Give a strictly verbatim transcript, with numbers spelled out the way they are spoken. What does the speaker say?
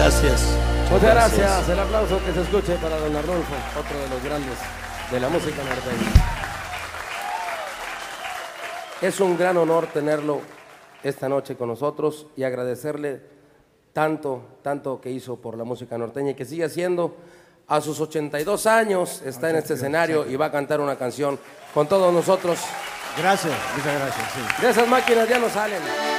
gracias. Muchas gracias. gracias. El aplauso que se escuche para don Arnulfo, otro de los grandes de la música norteña. Es un gran honor tenerlo esta noche con nosotros y agradecerle tanto, tanto que hizo por la música norteña y que sigue haciendo. A sus ochenta y dos años está en este escenario y va a cantar una canción con todos nosotros. Gracias, muchas gracias. Sí. De esas máquinas ya no salen.